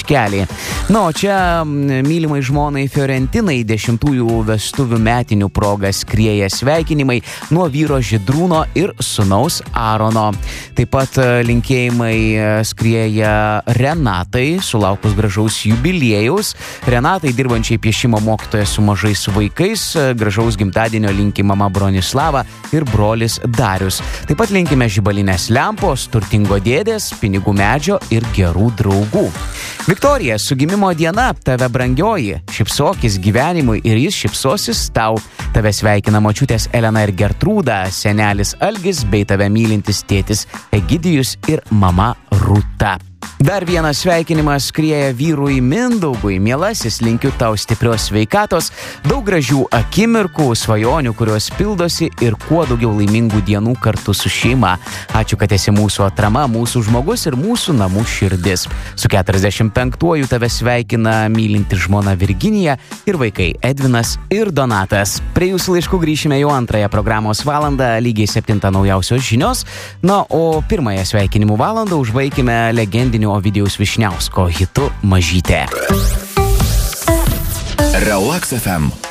taškelį. Na, o čia mylimai žmonai Fiorentinai 10-ųjų vestuvių metinių proga skrieja sveikinimai nuo vyro Žydrūno ir sūnaus Arono. Taip pat linkėjimai skrieja Renatai, sulaukus gražaus jubiliejaus. Renatai, dirbančiai piešimo mokytoja su mažais vaikais, gražaus gimtadienio linki mama Bronislava ir brolis Darius. Taip pat linkime žibalinės lempos, turtingo dėdės, pinigų medžio ir gerų draugų. Viktorija, su gimimo diena, tave brangioji, šypsokis gyvenimui ir jis šypsosis tau. Tave sveikina močiutės Elena ir Gertrūda, senelis Algis bei tave mylintis tėtis Egidijus ir mama Rūta. Dar vienas sveikinimas skrieja vyrui Mindaugui. Mielasis, linkiu tau stiprios sveikatos, daug gražių akimirkų, svajonių, kurios pildosi ir kuo daugiau laimingų dienų kartu su šeima. Ačiū, kad esi mūsų atrama, mūsų žmogus ir mūsų namų širdis. Su 45-uoju tave sveikina mylinti žmona Virginija ir vaikai Edvinas ir Donatas. Prie jūsų laiškų grįšime jau antrąją programos valandą, lygiai 7 naujausios žinios. Na, o pirmąją sveikinimų valandą užbaikime legendiniu Ovidijaus Višniausko hitu Mažytė. Relax FM.